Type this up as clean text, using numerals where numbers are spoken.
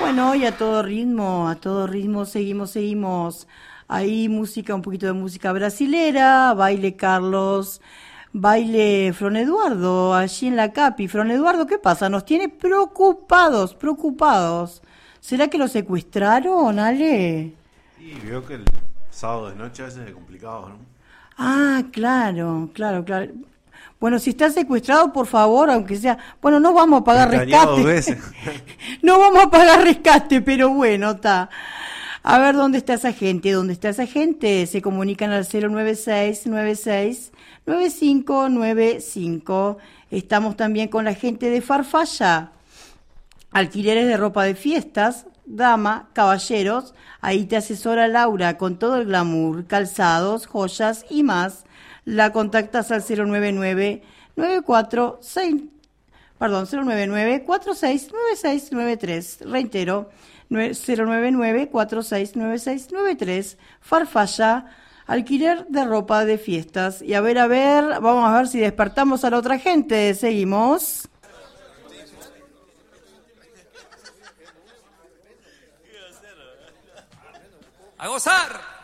Bueno, y a todo ritmo, seguimos. Ahí música, un poquito de música brasilera, baile Carlos, baile Fron Eduardo, allí en la Capi. Fron Eduardo, ¿qué pasa? Nos tiene preocupados. ¿Será que lo secuestraron, Ale? Sí, veo que el sábado de noche a veces es complicado, ¿no? Ah, claro. Bueno, si está secuestrado, por favor, aunque sea... Bueno, no vamos a pagar Pestañeado rescate. dos veces. No vamos a pagar rescate, pero bueno, está. A ver, ¿dónde está esa gente? Se comunican al 096-96-9595. Estamos también con la gente de Farfalla. Alquileres de ropa de fiestas, dama, caballeros. Ahí te asesora Laura con todo el glamour, calzados, joyas y más. La contactas al 099-469693. Reitero, 099-469693. Farfalla, alquiler de ropa de fiestas. Y a ver, vamos a ver si despertamos a la otra gente. Seguimos. ¡A gozar!